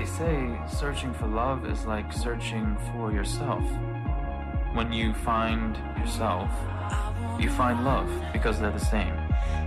say searching for love is like searching for yourself. When you find yourself, you find love because they're the same.